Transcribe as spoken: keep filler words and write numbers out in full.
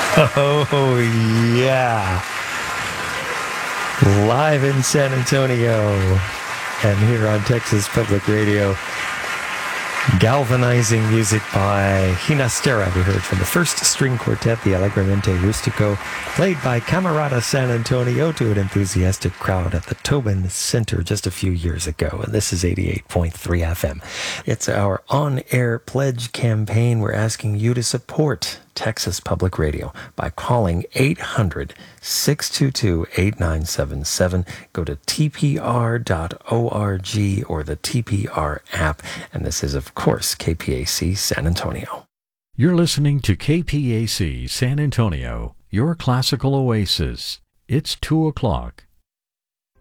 Oh, yeah. Live in San Antonio and here on Texas Public Radio. Galvanizing music by Ginastera. We heard from the first string quartet, the Allegramente Rustico, played by Camerata San Antonio to an enthusiastic crowd at the Tobin Center just a few years ago. And this is eighty-eight point three F M. It's our on-air pledge campaign. We're asking you to support Texas Public Radio by calling eight hundred, six two two, eight nine seven seven. Go to T P R dot org or the T P R app. And this is, of course, K P A C San Antonio. You're listening to K P A C San Antonio, your classical oasis. It's two o'clock.